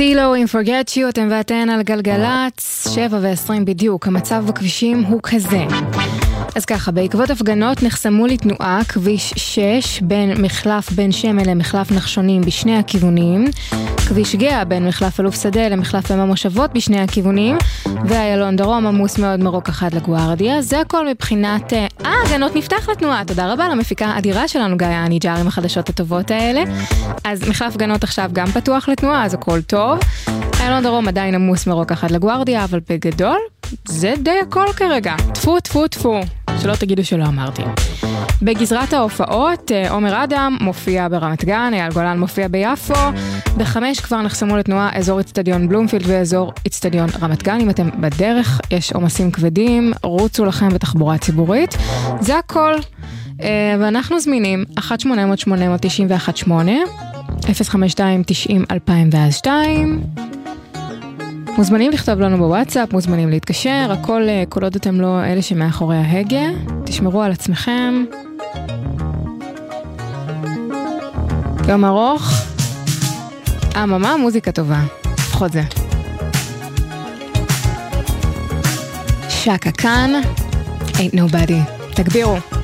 סילו עם Forget You, אתם ואתן על גלגלץ, 7:20 בדיוק. המצב בכבישים הוא כזה. אז ככה, בעקבות הפגנות נחסמו לתנועה כביש 6 בין מחלף בן שמן למחלף נחשונים בשני הכיוונים, כביש גאה בין מחלף אלוף שדה למחלף אם המושבות בשני הכיוונים, ואיילון דרום עמוס מאוד מרוק אחד לגוארדיה. זה הכל מבחינת... גנות נפתח לתנועה. תודה רבה למפיקה האדירה שלנו גיא הניג'ר עם החדשות הטובות האלה. אז מחלף גנות עכשיו גם פתוח לתנועה, אז הכל טוב. איילון דרום עדיין עמוס מרוק אחד לגוארדיה, אבל בגדול זה די הכל כרגע. טפו טפו טפו, שלא תגידו שלא אמרתי. בגזרת ההופעות, עומר אדם מופיע ברמת גן, אייל גולן מופיע ביפו, ב5 כבר נחסמו לתנועה אזור אצטדיון בלומפילד ואזור אצטדיון רמת גן. אם אתם בדרך, יש עומסים כבדים, רוצו לכם בתחבורה ציבורית. זה הכל, ואנחנו זמינים 1-800-891-8, 052-90-2002. מוזמנים לכתוב לנו בוואטסאפ, מוזמנים להתקשר, הכל כל עוד אתם לא אלה שמאחורי ההגה. תשמרו על עצמכם. יום ארוך. מה מוזיקה טובה. לפחות זה. שקה כאן. Ain't nobody. תגבירו.